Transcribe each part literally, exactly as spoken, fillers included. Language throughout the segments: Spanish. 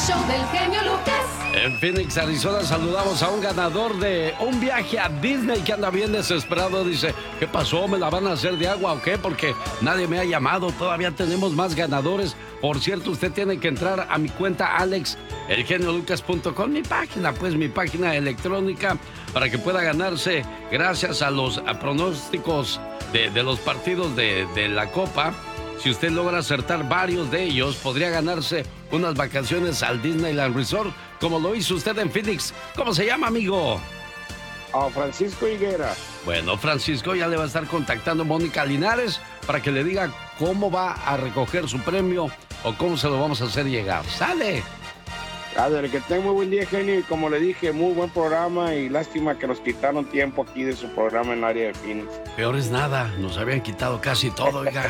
show del genio Lucas. En Phoenix, Arizona, saludamos a un ganador de un viaje a Disney que anda bien desesperado. Dice, ¿qué pasó? ¿Me la van a hacer de agua o qué? Porque nadie me ha llamado. Todavía tenemos más ganadores. Por cierto, usted tiene que entrar a mi cuenta alex el genio lucas punto com, mi página, pues mi página electrónica, para que pueda ganarse, gracias a los a pronósticos de, de los partidos de, de la Copa. Si usted logra acertar varios de ellos, podría ganarse unas vacaciones al Disneyland Resort, como lo hizo usted en Phoenix. ¿Cómo se llama, amigo? Oh, Francisco Higuera. Bueno, Francisco ya le va a estar contactando Mónica Linares para que le diga cómo va a recoger su premio o cómo se lo vamos a hacer llegar. ¡Sale! Padre, que tenga muy buen día, genio, y como le dije, muy buen programa, y lástima que nos quitaron tiempo aquí de su programa en el área de Phoenix. Peor es nada, nos habían quitado casi todo, oiga.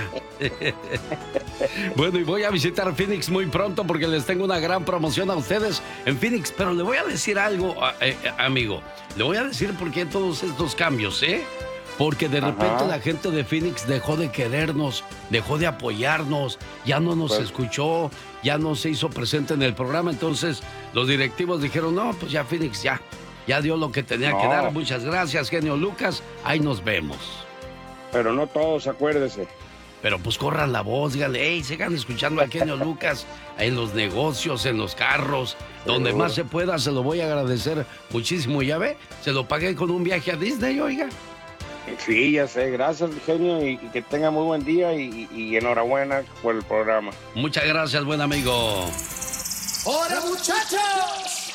Bueno, y voy a visitar Phoenix muy pronto porque les tengo una gran promoción a ustedes en Phoenix, pero le voy a decir algo, eh, amigo, le voy a decir por qué todos estos cambios, ¿eh? Porque de repente Ajá. la gente de Phoenix dejó de querernos, dejó de apoyarnos, ya no nos pues... escuchó, ya no se hizo presente en el programa. Entonces los directivos dijeron, no, pues ya Phoenix ya, ya dio lo que tenía no. que dar. Muchas gracias, genio Lucas, ahí nos vemos. Pero no todos, acuérdese. Pero pues corran la voz, díganle, hey, sigan escuchando a genio Lucas en los negocios, en los carros, donde más se pueda. Se lo voy a agradecer muchísimo. Ya ve, se lo pagué con un viaje a Disney, oiga. Sí, ya sé, gracias, genio, y, y que tenga muy buen día y, y, y enhorabuena por el programa. Muchas gracias, buen amigo. ¡Hola, muchachos!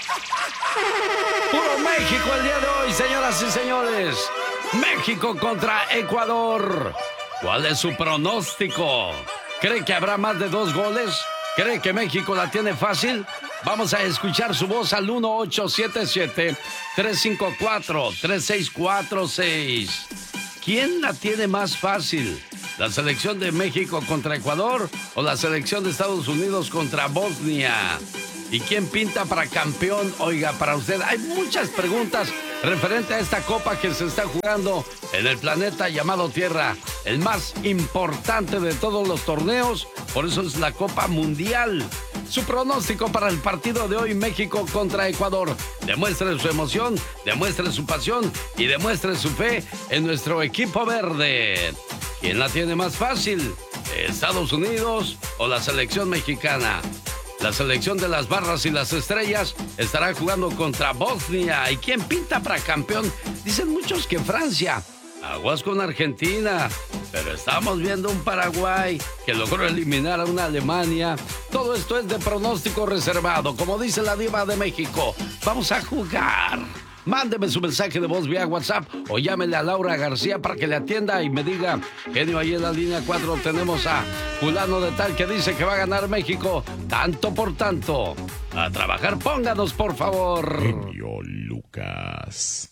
Puro México el día de hoy, señoras y señores. México contra Ecuador. ¿Cuál es su pronóstico? ¿Cree que habrá más de dos goles? ¿Cree que México la tiene fácil? Vamos a escuchar su voz al uno ocho siete siete, tres cinco cuatro, tres seis cuatro seis. ¿Quién la tiene más fácil? ¿La selección de México contra Ecuador o la selección de Estados Unidos contra Bosnia? ¿Y quién pinta para campeón? Oiga, para usted hay muchas preguntas referente a esta copa que se está jugando en el planeta llamado Tierra, el más importante de todos los torneos, por eso es la Copa Mundial. Su pronóstico para el partido de hoy, México contra Ecuador. Demuestre su emoción, demuestre su pasión y demuestre su fe en nuestro equipo verde. ¿Quién la tiene más fácil? ¿Estados Unidos o la selección mexicana? La selección de las barras y las estrellas estará jugando contra Bosnia. ¿Y quién pinta para campeón? Dicen muchos que Francia. Aguas con Argentina. Pero estamos viendo un Paraguay que logró eliminar a una Alemania. Todo esto es de pronóstico reservado. Como dice la diva de México, vamos a jugar. Mándeme su mensaje de voz vía WhatsApp o llámele a Laura García para que le atienda y me diga, genio, ahí en la línea cuatro tenemos a fulano de tal que dice que va a ganar México, tanto por tanto. A trabajar, pónganos, por favor. Genio Lucas.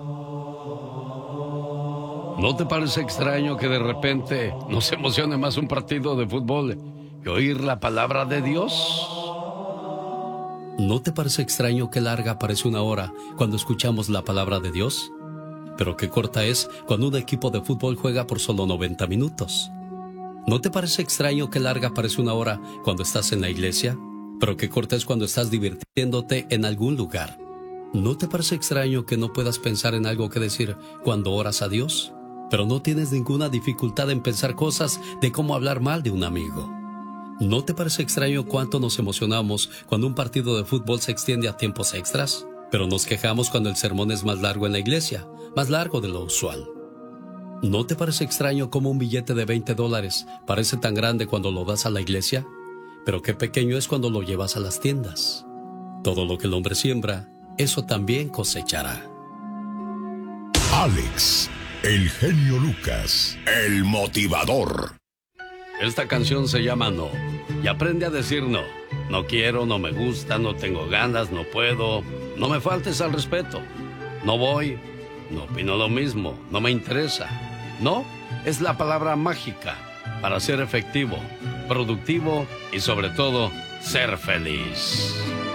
¿No te parece extraño que de repente nos emocione más un partido de fútbol que oír la palabra de Dios? ¿No te parece extraño que larga parece una hora cuando escuchamos la palabra de Dios? Pero qué corta es cuando un equipo de fútbol juega por solo noventa minutos. ¿No te parece extraño que larga parece una hora cuando estás en la iglesia? Pero qué corta es cuando estás divirtiéndote en algún lugar. ¿No te parece extraño que no puedas pensar en algo que decir cuando oras a Dios? Pero no tienes ninguna dificultad en pensar cosas de cómo hablar mal de un amigo. ¿No te parece extraño cuánto nos emocionamos cuando un partido de fútbol se extiende a tiempos extras? Pero nos quejamos cuando el sermón es más largo en la iglesia, más largo de lo usual. ¿No te parece extraño cómo un billete de veinte dólares parece tan grande cuando lo das a la iglesia? Pero qué pequeño es cuando lo llevas a las tiendas. Todo lo que el hombre siembra, eso también cosechará. Alex, el genio Lucas, el motivador. Esta canción se llama No, y aprende a decir no. No quiero, no me gusta, no tengo ganas, no puedo. No me faltes al respeto. No voy, no opino lo mismo, no me interesa. No es la palabra mágica para ser efectivo, productivo y sobre todo, ser feliz.